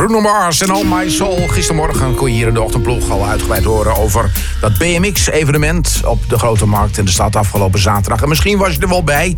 Bruno Mars en All My Soul. Gistermorgen kon je hier in de ochtendploeg al uitgebreid horen over dat BMX-evenement op de Grote Markt in de stad afgelopen zaterdag. En misschien was je er wel bij.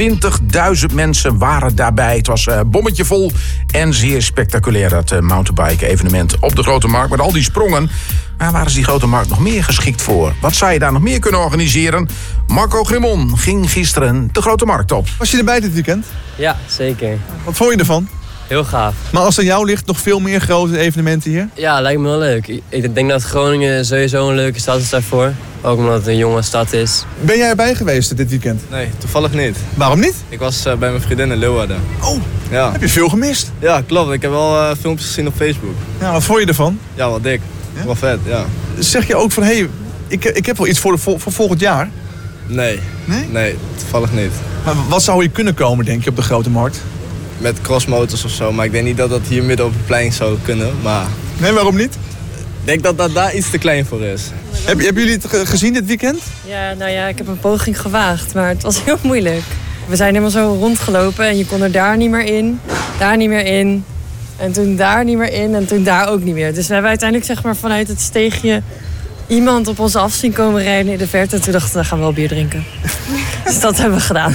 20.000 mensen waren daarbij. Het was bommetje vol en zeer spectaculair, dat mountainbike-evenement op de Grote Markt. Met al die sprongen, waar is die Grote Markt nog meer geschikt voor? Wat zou je daar nog meer kunnen organiseren? Marco Grimon ging gisteren de Grote Markt op. Was je erbij dit weekend? Ja, zeker. Wat vond je ervan? Heel gaaf. Maar als aan jou ligt, nog veel meer grote evenementen hier? Ja, lijkt me wel leuk. Ik denk dat Groningen sowieso een leuke stad is daarvoor. Ook omdat het een jonge stad is. Ben jij erbij geweest dit weekend? Nee, toevallig niet. Waarom niet? Ik was bij mijn vriendin in Leeuwarden. Oh, Ja. heb je veel gemist? Ja, klopt. Ik heb wel filmpjes gezien op Facebook. Ja, wat vond je ervan? Ja, wel dik. Ja? Wel vet, ja. Zeg je ook van, hé, ik heb wel iets voor volgend jaar? Nee. Nee? Nee, toevallig niet. Maar wat zou hier kunnen komen, denk je, op de Grote Markt? Met crossmotors of zo, maar ik denk niet dat dat hier midden op het plein zou kunnen. Maar Nee, waarom niet? ik denk dat dat daar iets te klein voor is. Hebben jullie het gezien dit weekend? Ja, nou ja, ik heb een poging gewaagd, maar het was heel moeilijk. We zijn helemaal zo rondgelopen en je kon er daar niet meer in, daar niet meer in. En toen daar niet meer in en toen daar ook niet meer. Dus we hebben uiteindelijk zeg maar vanuit het steegje iemand op ons af zien komen rijden in de verte. En toen dachten we, dan gaan we wel bier drinken. Dus dat hebben we gedaan.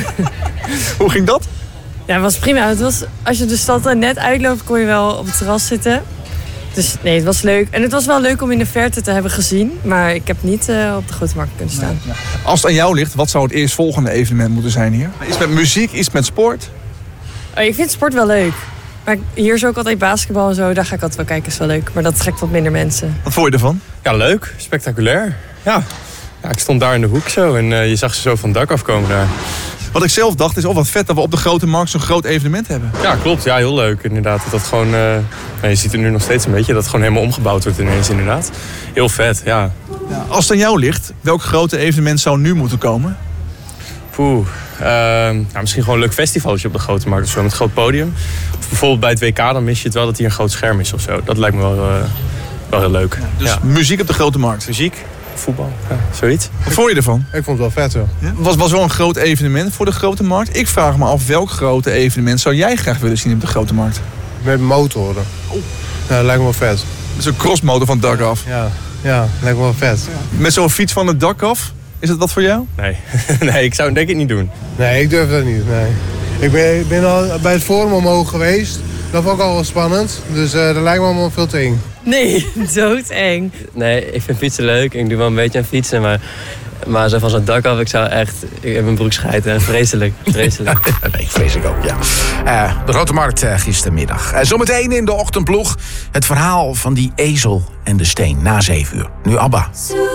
Hoe ging dat? Ja, het was prima. Het was, als je de stad net uitloopt, kon je wel op het terras zitten. Dus nee, het was leuk. En het was wel leuk om in de verte te hebben gezien. Maar ik heb niet op de Grote Markt kunnen staan. Ja. Als het aan jou ligt, wat zou het eerstvolgende evenement moeten zijn hier? Iets met muziek, iets met sport? Oh, ik vind sport wel leuk. Maar hier is ook altijd basketbal en zo. Daar ga ik altijd wel kijken, is wel leuk. Maar dat trekt wat minder mensen. Wat vond je ervan? Ja, leuk. Spectaculair. Ja, ik stond daar in de hoek zo en je zag ze zo van het dak afkomen daar. Wat ik zelf dacht is, wat vet dat we op de Grote Markt zo'n groot evenement hebben. Ja, klopt. Ja, heel leuk inderdaad. Dat gewoon, je ziet het nu nog steeds een beetje, dat het gewoon helemaal omgebouwd wordt ineens inderdaad. Heel vet, ja. Ja, als het aan jou ligt, welk grote evenement zou nu moeten komen? Misschien gewoon een leuk festivaltje op de Grote Markt of zo, met een groot podium. Of bijvoorbeeld bij het WK, dan mis je het wel dat hier een groot scherm is of zo. Dat lijkt me wel heel leuk. Dus ja. muziek op de Grote Markt. Muziek, voetbal, ja, zoiets. Wat vond je ervan? Ik vond het wel vet hoor. Ja? Was wel een groot evenement voor de Grote Markt. Ik vraag me af, welk grote evenement zou jij graag willen zien op de Grote Markt? Met motoren. Ja, dat lijkt me wel vet. Met zo'n crossmotor van het dak af. Ja, lijkt me wel vet. Met zo'n fiets van het dak af. Is dat wat voor jou? Nee, nee, ik zou het denk ik niet doen. Nee, ik durf dat niet. Nee. Ik ben al bij het forum omhoog geweest. Dat vond ik al wel spannend. Dus dat lijkt me allemaal veel te eng. Nee, doodeng. Nee, ik vind fietsen leuk. Ik doe wel een beetje aan fietsen, maar zo van zo'n dak af, ik heb mijn broek schijten. Vreselijk, vreselijk. Nee, vrees ik ook, ja. De Grote Markt gistermiddag. Zometeen in de ochtendploeg het verhaal van die ezel en de steen na 7 uur. Nu ABBA.